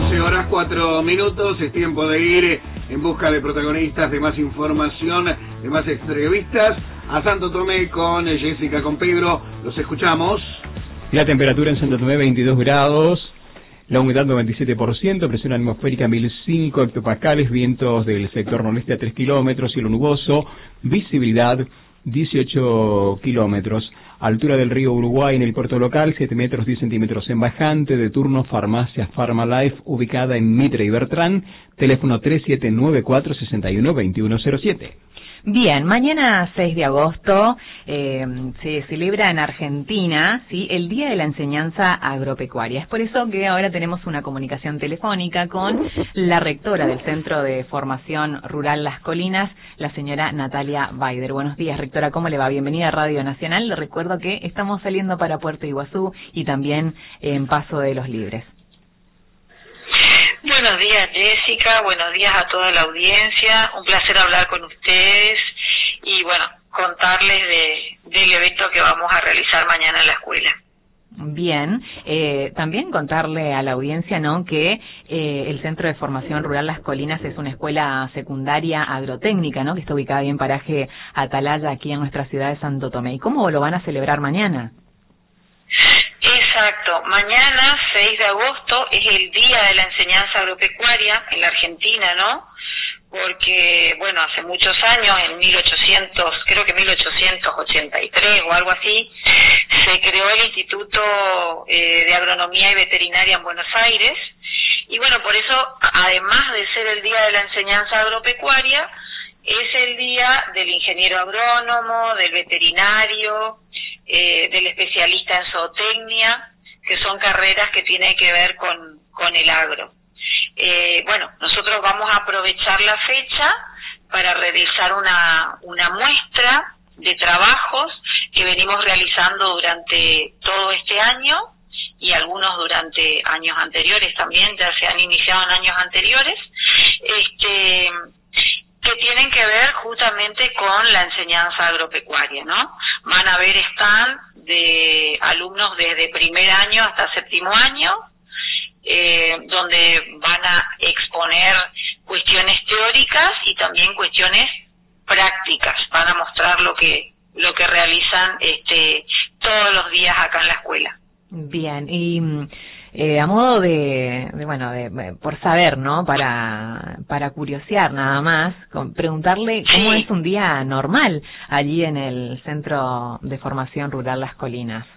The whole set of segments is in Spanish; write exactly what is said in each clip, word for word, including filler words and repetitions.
once horas cuatro minutos, es tiempo de ir en busca de protagonistas, de más información, de más entrevistas. A Santo Tomé con Jessica, con Pedro, los escuchamos. La temperatura en Santo Tomé veintidós grados, la humedad noventa y siete por ciento, presión atmosférica mil cinco hectopascales, vientos del sector noreste a tres kilómetros, cielo nuboso, visibilidad dieciocho kilómetros. Altura del río Uruguay en el puerto local, siete metros diez centímetros en bajante. De turno, farmacia Pharmalife, ubicada en Mitre y Bertrán. Teléfono tres siete nueve cuatro, seis uno, dos uno cero siete. Bien, mañana seis de agosto eh, se celebra en Argentina, ¿sí?, el Día de la Enseñanza Agropecuaria. Es por eso que ahora tenemos una comunicación telefónica con la rectora del Centro de Formación Rural Las Colinas, la señora Natalia Baider. Buenos días, rectora, ¿cómo le va? Bienvenida a Radio Nacional. Le recuerdo que estamos saliendo para Puerto Iguazú y también en Paso de los Libres. Buenos días, Jessica, buenos días a toda la audiencia, un placer hablar con ustedes y, bueno, contarles de, del evento que vamos a realizar mañana en la escuela. Bien, eh, también contarle a la audiencia, ¿no?, que eh, el Centro de Formación Rural Las Colinas es una escuela secundaria agrotécnica, ¿no?, que está ubicada ahí en paraje Atalaya, aquí en nuestra ciudad de Santo Tomé. ¿Y cómo lo van a celebrar mañana? Exacto, mañana seis de agosto es el Día de la Enseñanza Agropecuaria en la Argentina, ¿no? Porque, bueno, hace muchos años, en mil ochocientos, creo que mil ochocientos ochenta y tres o algo así, se creó el Instituto eh, de Agronomía y Veterinaria en Buenos Aires, y bueno, por eso, además de ser el Día de la Enseñanza Agropecuaria, es el día del ingeniero agrónomo, del veterinario, eh, del especialista en zootecnia, que son carreras que tienen que ver con, con el agro. Eh, bueno, nosotros vamos a aprovechar la fecha para realizar una, una muestra de trabajos que venimos realizando durante todo este año y algunos durante años anteriores también, ya se han iniciado en años anteriores, este... que tienen que ver justamente con la enseñanza agropecuaria, ¿no? Van a haber stand de alumnos desde primer año hasta séptimo año, eh, donde van a exponer cuestiones teóricas y también cuestiones prácticas, van a mostrar lo que lo que realizan este todos los días acá en la escuela. Bien, y Eh, a modo de, de bueno, de, por saber, ¿no?, para para curiosear nada más, con, preguntarle cómo sí. es un día normal allí en el Centro de Formación Rural Las Colinas.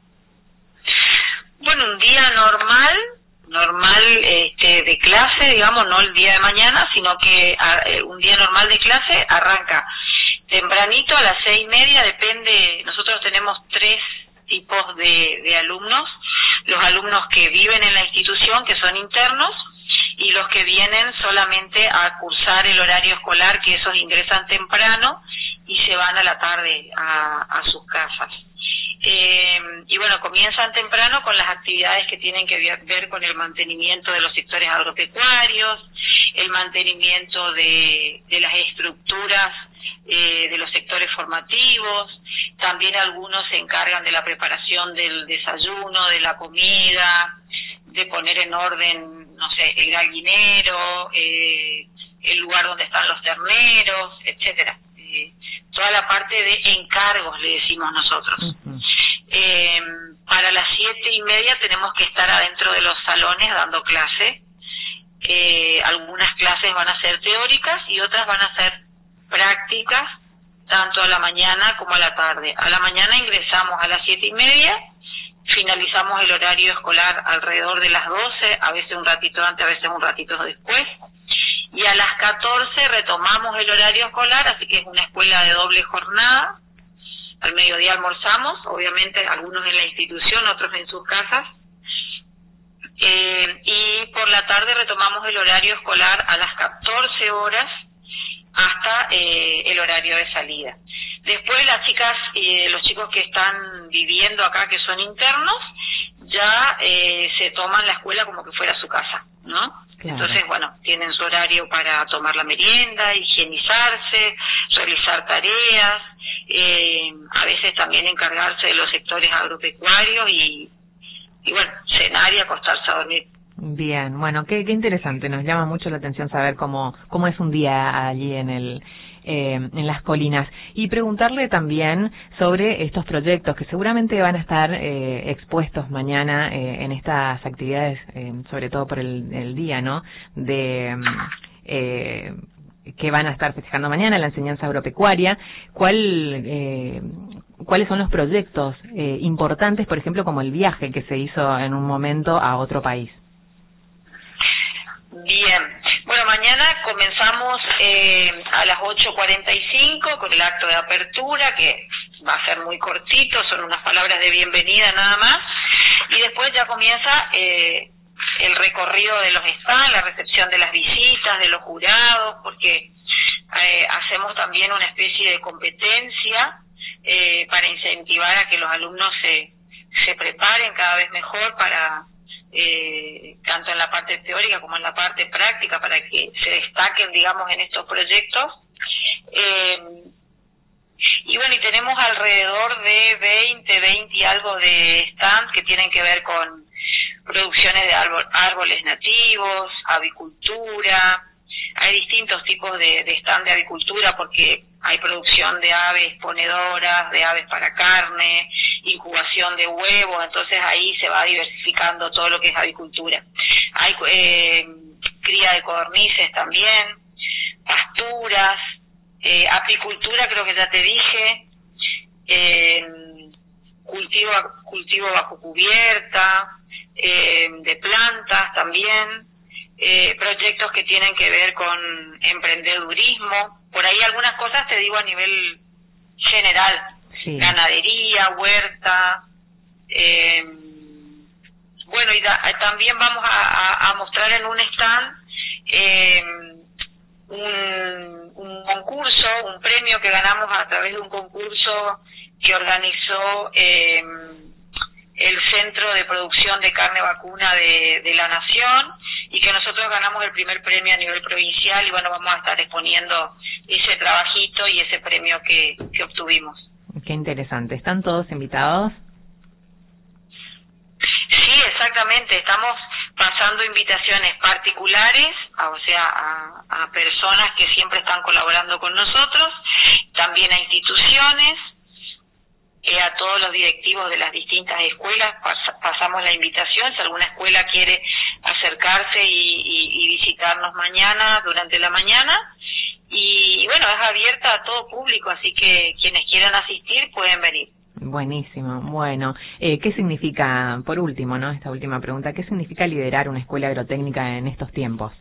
Bueno, un día normal, normal este, de clase, digamos, no el día de mañana, sino que a, eh, un día normal de clase arranca tempranito a las seis y media, depende, nosotros tenemos tres tipos de, de alumnos, los alumnos que viven en la institución, que son internos, y los que vienen solamente a cursar el horario escolar, que esos ingresan temprano y se van a la tarde a, a sus casas. Eh, y bueno, comienzan temprano con las actividades que tienen que ver con el mantenimiento de los sectores agropecuarios, el mantenimiento de, de las estructuras eh, de los sectores formativos. También algunos se encargan de la preparación del desayuno, de la comida, de poner en orden, no sé, el gallinero, eh, el lugar donde están los terneros, etcétera. Eh, toda la parte de encargos, le decimos nosotros. Uh-huh. Eh, para las siete y media tenemos que estar adentro de los salones dando clase. Eh, algunas clases van a ser teóricas y otras van a ser prácticas, tanto a la mañana como a la tarde. A la mañana ingresamos a las siete y media, finalizamos el horario escolar alrededor de las doce, a veces un ratito antes, a veces un ratito después, y a las catorce retomamos el horario escolar, así que es una escuela de doble jornada. Al mediodía almorzamos, obviamente algunos en la institución, otros en sus casas, eh, y por la tarde retomamos el horario escolar a las catorce horas hasta eh, el horario de salida. Después las chicas y eh, los chicos que están viviendo acá, que son internos, ya eh, se toman la escuela como que fuera su casa, ¿no? Claro. Entonces, bueno, tienen su horario para tomar la merienda, higienizarse, realizar tareas, eh, a veces también encargarse de los sectores agropecuarios y, y bueno, cenar y acostarse a dormir. Bien, bueno, qué, qué interesante, nos llama mucho la atención saber cómo, cómo es un día allí en el... Eh, en las colinas, y preguntarle también sobre estos proyectos que seguramente van a estar eh, expuestos mañana eh, en estas actividades, eh, sobre todo por el, el día, ¿no? De eh, que van a estar festejando mañana la enseñanza agropecuaria. ¿Cuál, eh, cuáles son los proyectos eh, importantes, por ejemplo, como el viaje que se hizo en un momento a otro país? Bien. Bueno, mañana comenzamos eh, a las ocho cuarenta y cinco con el acto de apertura, que va a ser muy cortito, son unas palabras de bienvenida nada más, y después ya comienza eh, el recorrido de los stands, la recepción de las visitas, de los jurados, porque eh, hacemos también una especie de competencia eh, para incentivar a que los alumnos se, se preparen cada vez mejor para... Eh, tanto en la parte teórica como en la parte práctica, para que se destaquen, digamos, en estos proyectos. Eh, y bueno, y tenemos alrededor de veinte, veinte y algo de stands que tienen que ver con producciones de árbol, árboles nativos, avicultura. Hay distintos tipos de, de stand de avicultura, porque hay producción de aves ponedoras, de aves para carne, incubación de huevos, entonces ahí se va diversificando todo lo que es avicultura. Hay eh, cría de codornices también, pasturas, eh, apicultura, creo que ya te dije, eh, cultivo, cultivo bajo cubierta, eh, de plantas también, eh, proyectos que tienen que ver con emprendedurismo, por ahí algunas cosas te digo a nivel general. Sí. Ganadería, huerta, eh, bueno, y da, también vamos a, a, a mostrar en un stand eh, un, un concurso, un premio que ganamos a través de un concurso que organizó eh, el Centro de Producción de Carne Vacuna de, de la Nación, y que nosotros ganamos el primer premio a nivel provincial, y bueno, vamos a estar exponiendo ese trabajito y ese premio que, que obtuvimos. Qué interesante. ¿Están todos invitados? Sí, exactamente. Estamos pasando invitaciones particulares, a, o sea, a, a personas que siempre están colaborando con nosotros, también a instituciones, eh, a todos los directivos de las distintas escuelas. Pas, pasamos la invitación, si alguna escuela quiere acercarse y, y, y visitarnos mañana, durante la mañana. Y bueno, es abierta a todo público, así que quienes quieran asistir pueden venir. Buenísimo. Bueno, eh, ¿qué significa, por último, no, esta última pregunta, qué significa liderar una escuela agrotécnica en estos tiempos?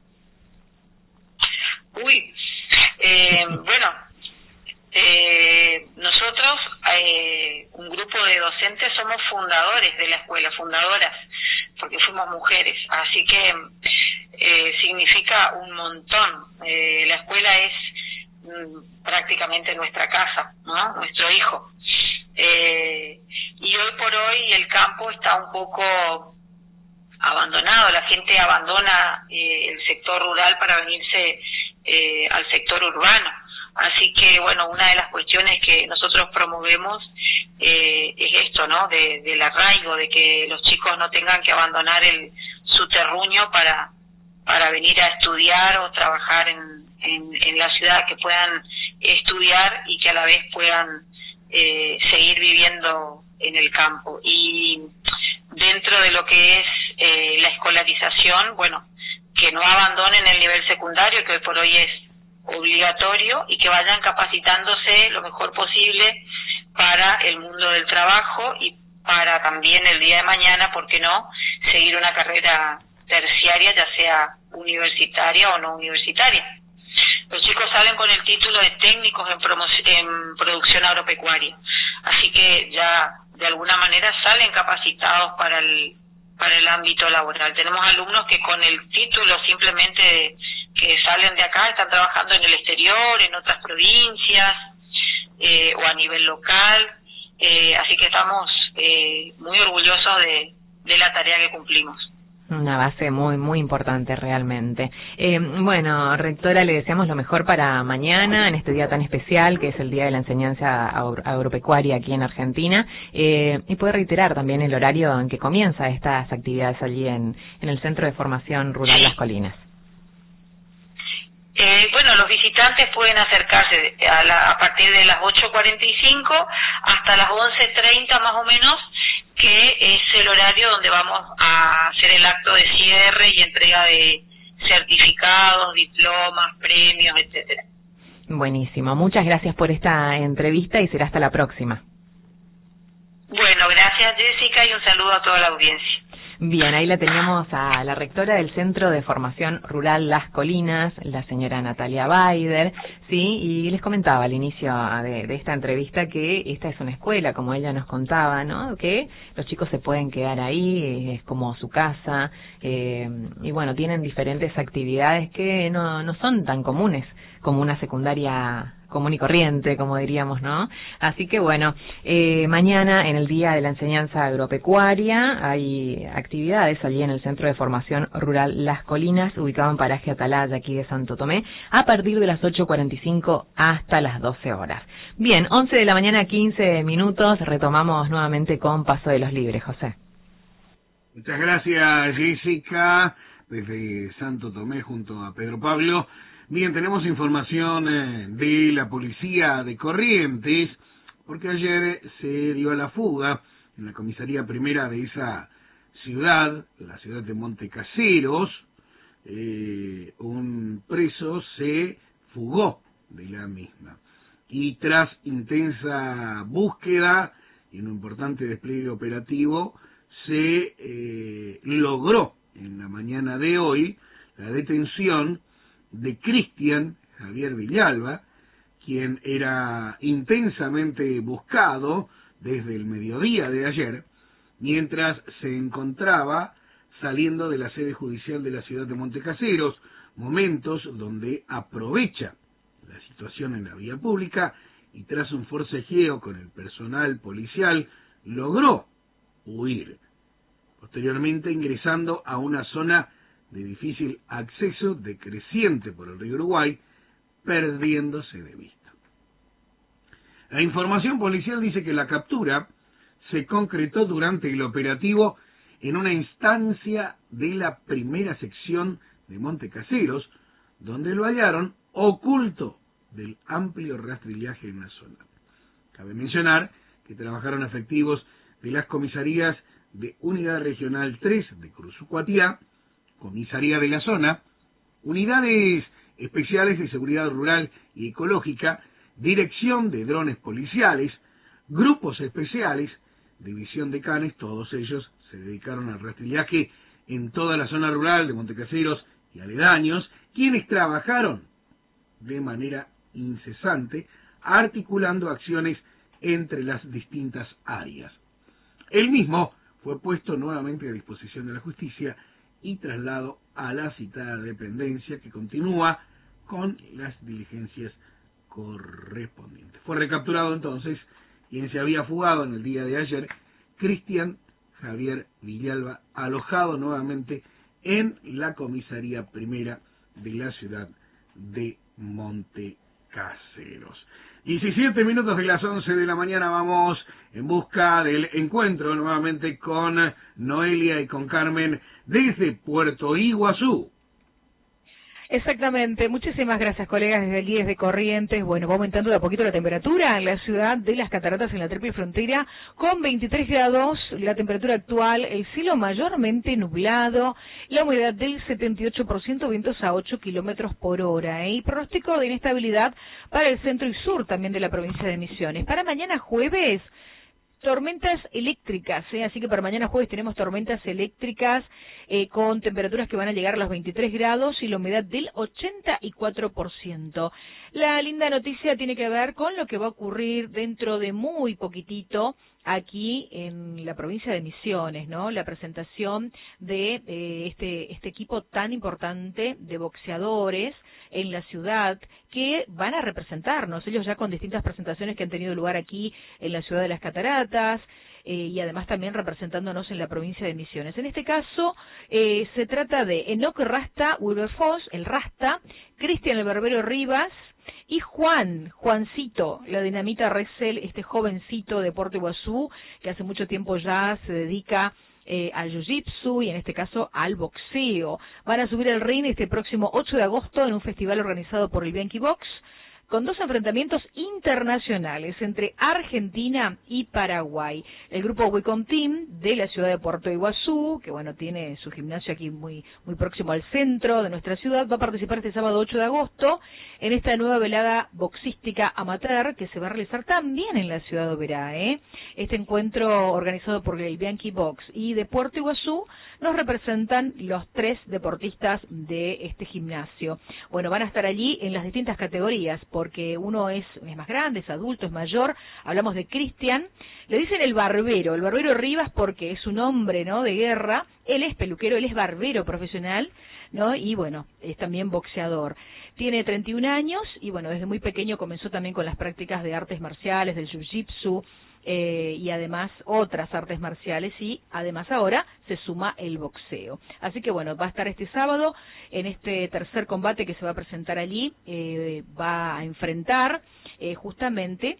Uy, eh, bueno, eh, nosotros, eh, un grupo de docentes, somos fundadores de la escuela, fundadoras, porque fuimos mujeres, así que eh, significa un montón. Eh, la escuela es mm, prácticamente nuestra casa, ¿no? Nuestro hijo. Eh, y hoy por hoy el campo está un poco abandonado, la gente abandona eh, el sector rural para venirse eh, al sector urbano. Así que, bueno, una de las cuestiones que nosotros promovemos eh, es esto, ¿no? De, del arraigo, de que los chicos no tengan que abandonar el, su terruño para para venir a estudiar o trabajar en, en, en la ciudad, que puedan estudiar y que a la vez puedan eh, seguir viviendo en el campo. Y dentro de lo que es eh, la escolarización, bueno, que no abandonen el nivel secundario, que hoy por hoy es obligatorio, y que vayan capacitándose lo mejor posible para el mundo del trabajo y para también el día de mañana, ¿por qué no?, seguir una carrera terciaria, ya sea universitaria o no universitaria. Los chicos salen con el título de técnicos en, en producción agropecuaria, así que ya de alguna manera salen capacitados para el para el ámbito laboral. Tenemos alumnos que con el título simplemente de, que salen de acá están trabajando en el exterior, en otras provincias eh, o a nivel local, eh, así que estamos eh, muy orgullosos de, de la tarea que cumplimos. Una base muy, muy importante realmente. Eh, bueno, rectora, le deseamos lo mejor para mañana, en este día tan especial, que es el Día de la Enseñanza Agropecuaria aquí en Argentina, eh, y puede reiterar también el horario en que comienza estas actividades allí en, en el Centro de Formación Rural Las Colinas. Eh, bueno, los visitantes pueden acercarse a, la, a partir de las ocho cuarenta y cinco hasta las once treinta más o menos, que es el horario donde vamos a hacer el acto de cierre y entrega de certificados, diplomas, premios, etcétera. Buenísimo, muchas gracias por esta entrevista y será hasta la próxima. Bueno, gracias Jessica y un saludo a toda la audiencia. Bien, ahí la teníamos a la rectora del Centro de Formación Rural Las Colinas, la señora Natalia Baider, sí, y les comentaba al inicio de, de esta entrevista que esta es una escuela, como ella nos contaba, ¿no? Que los chicos se pueden quedar ahí, es como su casa, eh, y bueno, tienen diferentes actividades que no, no son tan comunes como una secundaria común y corriente, como diríamos, ¿no? Así que bueno, eh, mañana en el Día de la Enseñanza Agropecuaria hay actividades allí en el Centro de Formación Rural Las Colinas, ubicado en Paraje Atalaya, aquí de Santo Tomé, a partir de las ocho cuarenta y cinco hasta las doce horas. Bien, once de la mañana, quince minutos, retomamos nuevamente con Paso de los Libres, José. Muchas gracias, Jessica, desde Santo Tomé junto a Pedro Pablo. Bien, tenemos información eh, de la policía de Corrientes, porque ayer se dio a la fuga en la comisaría primera de esa ciudad, la ciudad de Montecaseros, eh, un preso se fugó de la misma. Y tras intensa búsqueda y un importante despliegue operativo, se eh, logró en la mañana de hoy la detención de Cristian Javier Villalba, quien era intensamente buscado desde el mediodía de ayer, mientras se encontraba saliendo de la sede judicial de la ciudad de Montecaseros, momentos donde aprovecha la situación en la vía pública y tras un forcejeo con el personal policial logró huir, posteriormente ingresando a una zona de difícil acceso decreciente por el río Uruguay, perdiéndose de vista. La información policial dice que la captura se concretó durante el operativo en una instancia de la primera sección de Montecaseros, donde lo hallaron oculto del amplio rastrillaje en la zona. Cabe mencionar que trabajaron efectivos de las comisarías de Unidad Regional tres de Cruzucuatiá, Comisaría de la Zona, Unidades Especiales de Seguridad Rural y Ecológica, Dirección de Drones Policiales, Grupos Especiales, División de Canes, todos ellos se dedicaron al rastrillaje en toda la zona rural de Montecaseros y aledaños, quienes trabajaron de manera incesante, articulando acciones entre las distintas áreas. El mismo fue puesto nuevamente a disposición de la justicia y traslado a la citada dependencia, que continúa con las diligencias correspondientes. Fue recapturado entonces quien se había fugado en el día de ayer, Cristian Javier Villalba, alojado nuevamente en la comisaría primera de la ciudad de Montecaseros. diecisiete minutos de las once de la mañana, vamos en busca del encuentro nuevamente con Noelia y con Carmen desde Puerto Iguazú. Exactamente, muchísimas gracias colegas desde aquí, desde Corrientes. Bueno, va aumentando de a poquito la temperatura en la ciudad de Las Cataratas, en la triple frontera, con veintitrés grados, la temperatura actual, el cielo mayormente nublado, la humedad del setenta y ocho por ciento, vientos a ocho kilómetros por hora, ¿eh? Y pronóstico de inestabilidad para el centro y sur también de la provincia de Misiones. Para mañana jueves, tormentas eléctricas, ¿eh? Así que para mañana jueves tenemos tormentas eléctricas eh, con temperaturas que van a llegar a los veintitrés grados y la humedad del ochenta y cuatro por ciento. La linda noticia tiene que ver con lo que va a ocurrir dentro de muy poquitito aquí en la provincia de Misiones, ¿no? La presentación de eh, este, este equipo tan importante de boxeadores en la ciudad que van a representarnos, ellos ya con distintas presentaciones que han tenido lugar aquí en la ciudad de Las Cataratas, eh, y además también representándonos en la provincia de Misiones. En este caso eh, se trata de Enoc Rasta Wilberforce, el Rasta, Cristian el Barbero Rivas, y Juan, Juancito, la dinamita Ressel, este jovencito de Puerto Iguazú, que hace mucho tiempo ya se dedica eh, al jiu-jitsu y en este caso al boxeo. Van a subir al ring este próximo ocho de agosto en un festival organizado por el Bianchi Box, con dos enfrentamientos internacionales entre Argentina y Paraguay. El grupo Wicom Team de la ciudad de Puerto Iguazú, que bueno, tiene su gimnasio aquí muy muy próximo al centro de nuestra ciudad, va a participar este sábado ocho de agosto en esta nueva velada boxística amateur que se va a realizar también en la ciudad de Oberá, ¿eh? Este encuentro organizado por el Bianchi Box y de Puerto Iguazú nos representan los tres deportistas de este gimnasio. Bueno, van a estar allí en las distintas categorías, porque uno es, es más grande, es adulto, es mayor. Hablamos de Cristian, le dicen el barbero, el barbero Rivas porque es un hombre, ¿no?, de guerra. Él es peluquero, él es barbero profesional, ¿no? Y bueno, es también boxeador. Tiene treinta y un años y bueno, desde muy pequeño comenzó también con las prácticas de artes marciales, del jiu-jitsu, Eh, y además otras artes marciales, y además ahora se suma el boxeo. Así que bueno, va a estar este sábado en este tercer combate que se va a presentar allí, eh, va a enfrentar eh, justamente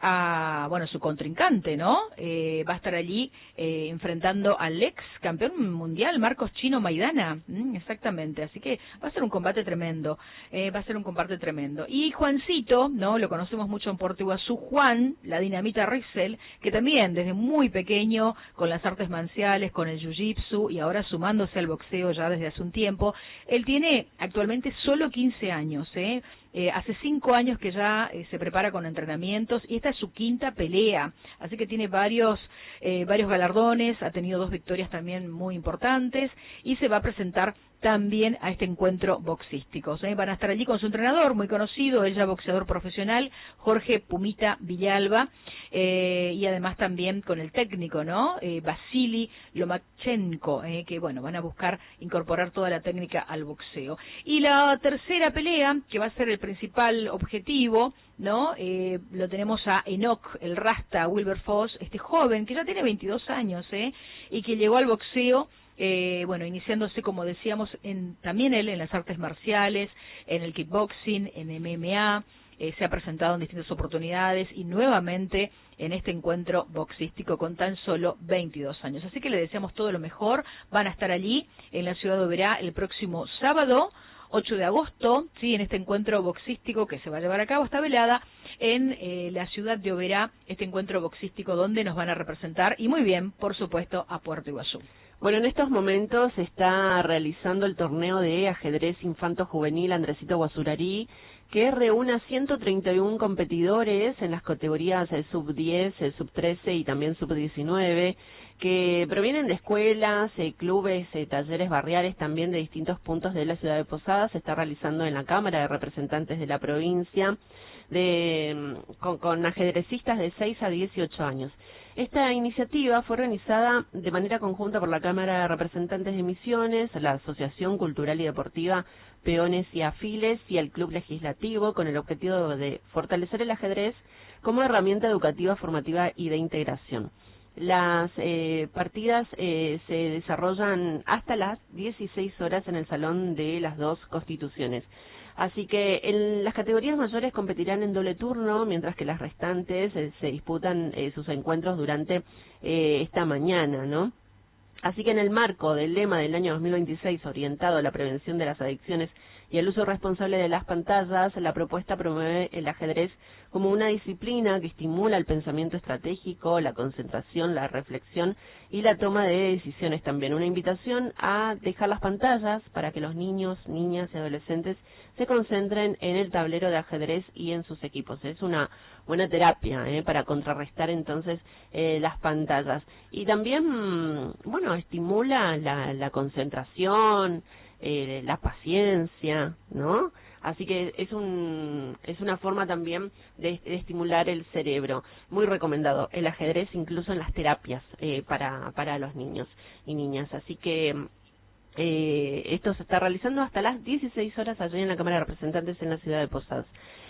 a, bueno, su contrincante, ¿no? Eh, va a estar allí eh, enfrentando al ex campeón mundial, Marcos Chino Maidana, mm, exactamente, así que va a ser un combate tremendo, eh, va a ser un combate tremendo. Y Juancito, ¿no? Lo conocemos mucho en Puerto Iguazú, Juan, la dinamita Ressel, que también desde muy pequeño, con las artes marciales, con el jiu-jitsu, y ahora sumándose al boxeo ya desde hace un tiempo, él tiene actualmente solo quince años, ¿eh? Eh, hace cinco años que ya eh, se prepara con entrenamientos y esta es su quinta pelea, así que tiene varios eh, varios galardones, ha tenido dos victorias también muy importantes y se va a presentar también a este encuentro boxístico. ¿eh? Van a estar allí con su entrenador muy conocido, él ya boxeador profesional, Jorge Pumita Villalba, eh, y además también con el técnico, ¿no? Eh, Vasily Lomachenko, eh, que bueno, van a buscar incorporar toda la técnica al boxeo. Y la tercera pelea, que va a ser el principal objetivo, ¿no? Eh, lo tenemos a Enoc, el Rasta Wilberforce, este joven que ya tiene veintidós años, ¿eh? Y que llegó al boxeo, eh, bueno, iniciándose, como decíamos, en, también él en las artes marciales, en el kickboxing, en M M A, eh, se ha presentado en distintas oportunidades y nuevamente en este encuentro boxístico con tan solo veintidós años. Así que le deseamos todo lo mejor. Van a estar allí en la ciudad de Oberá el próximo sábado, ocho de agosto, sí, en este encuentro boxístico que se va a llevar a cabo esta velada en eh, la ciudad de Oberá, este encuentro boxístico donde nos van a representar, y muy bien, por supuesto, a Puerto Iguazú. Bueno, en estos momentos se está realizando el torneo de ajedrez infanto-juvenil Andresito Guazurarí, que reúne a ciento treinta y uno competidores en las categorías el sub diez, el sub trece y también sub diecinueve, que provienen de escuelas, eh, clubes, eh, talleres barriales también de distintos puntos de la ciudad de Posadas. Se está realizando en la Cámara de Representantes de la provincia, de con, con ajedrecistas de seis a dieciocho años. Esta iniciativa fue organizada de manera conjunta por la Cámara de Representantes de Misiones, la Asociación Cultural y Deportiva Peones y Afiles y el Club Legislativo, con el objetivo de fortalecer el ajedrez como herramienta educativa, formativa y de integración. Las eh, partidas eh, se desarrollan hasta las dieciséis horas en el Salón de las Dos Constituciones. Así que en las categorías mayores competirán en doble turno, mientras que las restantes eh, se disputan eh, sus encuentros durante eh, esta mañana, ¿no? Así que en el marco del lema del año dos mil veintiséis, orientado a la prevención de las adicciones y el uso responsable de las pantallas, la propuesta promueve el ajedrez como una disciplina que estimula el pensamiento estratégico, la concentración, la reflexión y la toma de decisiones también. Una invitación a dejar las pantallas para que los niños, niñas y adolescentes se concentren en el tablero de ajedrez y en sus equipos. Es una buena terapia ¿eh? para contrarrestar entonces eh, las pantallas. Y también, bueno, estimula la, la concentración, eh, la paciencia, ¿no? Así que es un es una forma también de, de estimular el cerebro. Muy recomendado el ajedrez incluso en las terapias eh, para para los niños y niñas. Así que eh, esto se está realizando hasta las dieciséis horas allí en la Cámara de Representantes en la ciudad de Posadas.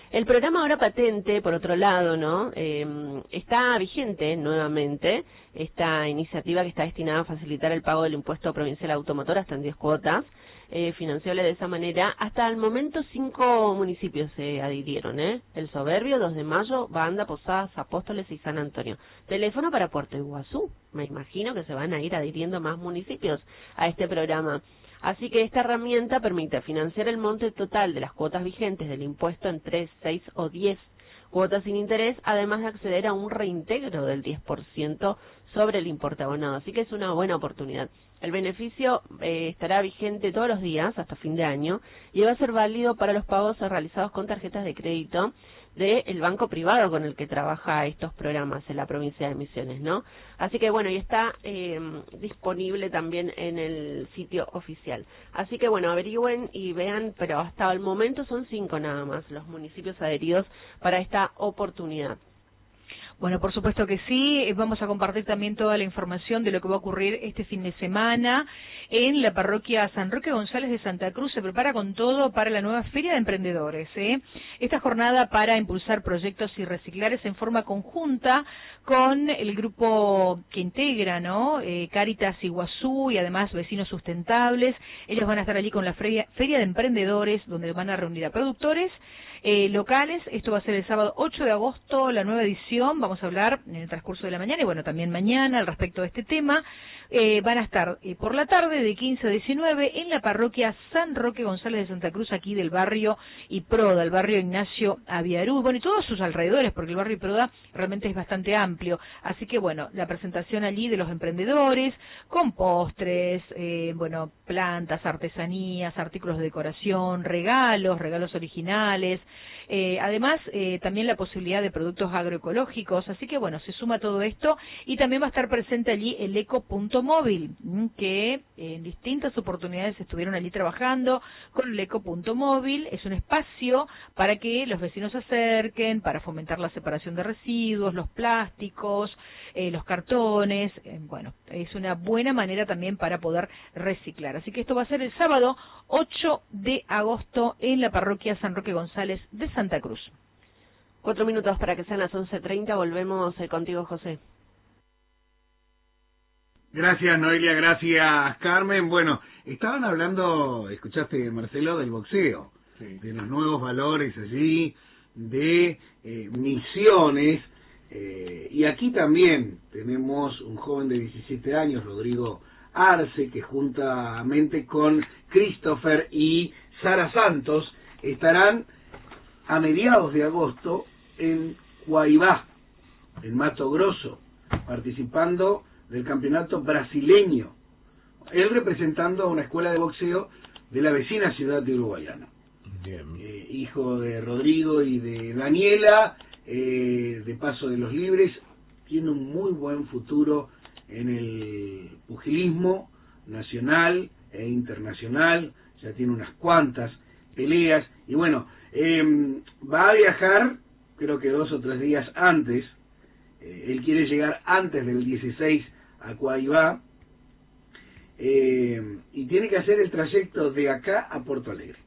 El programa Ahora Patente, por otro lado, ¿no? Eh, está vigente nuevamente esta iniciativa que está destinada a facilitar el pago del impuesto provincial automotor hasta en diez cuotas, eh, financiable de esa manera. Hasta el momento cinco municipios se adhirieron, ¿eh? El Soberbio, dos de mayo, Banda, Posadas, Apóstoles y San Antonio. Teléfono para Puerto Iguazú. Me imagino que se van a ir adhiriendo más municipios a este programa. Así que esta herramienta permite financiar el monte total de las cuotas vigentes del impuesto en tres, seis o diez cuotas sin interés, además de acceder a un reintegro del diez por ciento sobre el importe abonado. Así que es una buena oportunidad. El beneficio eh, estará vigente todos los días hasta fin de año y va a ser válido para los pagos realizados con tarjetas de crédito del banco privado con el que trabaja estos programas en la provincia de Misiones, ¿no? Así que bueno, y está eh, disponible también en el sitio oficial. Así que bueno, averigüen y vean, pero hasta el momento son cinco nada más los municipios adheridos para esta oportunidad. Bueno, por supuesto que sí. Vamos a compartir también toda la información de lo que va a ocurrir este fin de semana en la parroquia San Roque González de Santa Cruz. Se prepara con todo para la nueva Feria de Emprendedores, ¿eh? Esta jornada para impulsar proyectos y reciclares en forma conjunta con el grupo que integra, ¿no? Eh, Cáritas Iguazú y además Vecinos Sustentables. Ellos van a estar allí con la Feria, Feria de Emprendedores, donde van a reunir a productores Eh, locales. Esto va a ser el sábado ocho de agosto, la nueva edición. Vamos a hablar en el transcurso de la mañana y bueno, también mañana al respecto de este tema. Eh, van a estar eh, por la tarde de quince a diecinueve en la parroquia San Roque González de Santa Cruz, aquí del barrio Iproda, el barrio Ignacio Aviarú, bueno, y todos sus alrededores, porque el barrio Iproda realmente es bastante amplio. Así que bueno, la presentación allí de los emprendedores, con postres, eh, bueno, plantas, artesanías, artículos de decoración, regalos, regalos originales, eh, además eh, también la posibilidad de productos agroecológicos. Así que bueno, se suma todo esto y también va a estar presente allí el Eco Punto Móvil, que en distintas oportunidades estuvieron allí trabajando con el Eco Punto Móvil. Es un espacio para que los vecinos se acerquen, para fomentar la separación de residuos, los plásticos, eh, los cartones. Eh, bueno, es una buena manera también para poder reciclar. Así que esto va a ser el sábado ocho de agosto en la parroquia San Roque González de Santa Cruz. Cuatro minutos para que sean las once treinta. Volvemos eh, contigo, José. Gracias, Noelia, gracias, Carmen. Bueno, estaban hablando, escuchaste, Marcelo, del boxeo, sí, de los nuevos valores allí, de eh, Misiones, eh, y aquí también tenemos un joven de diecisiete años, Rodrigo Arce, que juntamente con Christopher y Sara Santos estarán a mediados de agosto en Guaivá, en Mato Grosso, participando del campeonato brasileño, él representando a una escuela de boxeo de la vecina ciudad de Uruguayana. Bien. Eh, hijo de Rodrigo y de Daniela, eh, de Paso de los Libres, tiene un muy buen futuro en el pugilismo nacional e internacional, ya tiene unas cuantas peleas, y bueno, eh, va a viajar, creo que dos o tres días antes. Eh, él quiere llegar antes del dieciséis a Guaivá, eh, y tiene que hacer el trayecto de acá a Porto Alegre.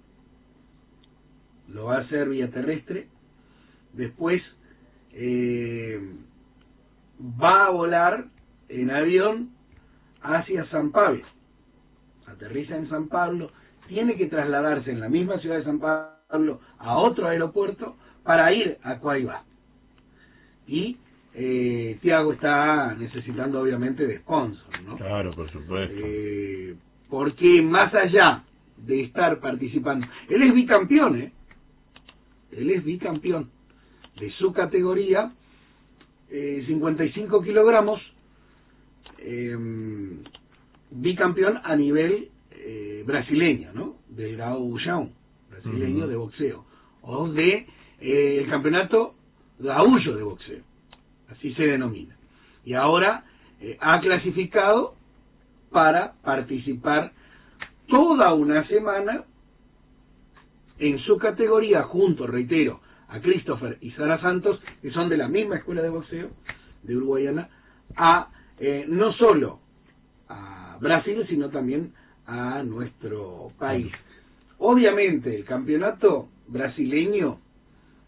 Lo va a hacer vía terrestre, después eh, va a volar en avión hacia San Pablo, aterriza en San Pablo, tiene que trasladarse en la misma ciudad de San Pablo a otro aeropuerto para ir a Guaivá. Y eh, Tiago está necesitando obviamente de sponsor, ¿no? Claro, por supuesto. Eh, porque más allá de estar participando, él es bicampeón, ¿eh? Él es bicampeón de su categoría, eh, cincuenta y cinco kilogramos, eh, bicampeón a nivel eh, brasileño, ¿no? Del Gaúcho brasileño, uh-huh, de boxeo, o de eh, el campeonato gaúcho de boxeo, así se denomina. Y ahora eh, ha clasificado para participar toda una semana en su categoría, junto, reitero, a Christopher y Sara Santos, que son de la misma escuela de boxeo de Uruguayana, a eh, no solo a Brasil, sino también a nuestro país. Obviamente el campeonato brasileño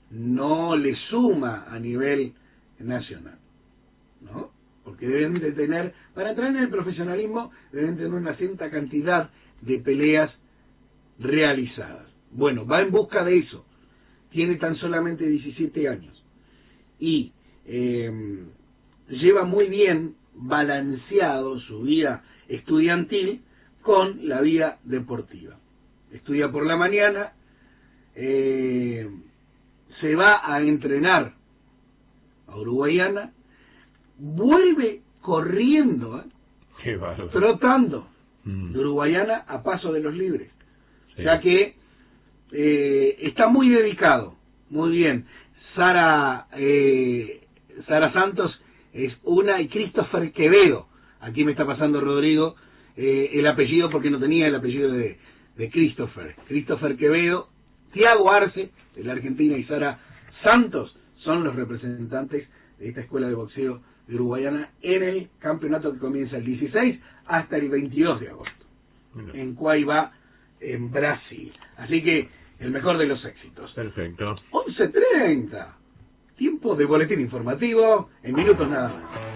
no le suma a nivel nacional, ¿no? Porque deben de tener, para entrar en el profesionalismo, deben tener una cierta cantidad de peleas realizadas. Bueno, va en busca de eso. Tiene tan solamente diecisiete años. Y eh, lleva muy bien balanceado su vida estudiantil con la vida deportiva. Estudia por la mañana, eh, se va a entrenar a Uruguayana, vuelve corriendo, ¿eh? Qué bárbaro. Trotando Mm. de Uruguayana a Paso de los Libres. Sí. Ya que eh, está muy dedicado, muy bien. Sara eh, Sara Santos es una, y Christopher Quevedo, aquí me está pasando Rodrigo eh, el apellido porque no tenía el apellido de, de Christopher. Christopher Quevedo, Tiago Arce de la Argentina y Sara Santos son los representantes de esta escuela de boxeo de Uruguayana en el campeonato que comienza el dieciséis hasta el veintidós de agosto Bueno. en Cuaibá, en Brasil. Así que el mejor de los éxitos. Perfecto. once treinta, tiempo de boletín informativo, en minutos nada más.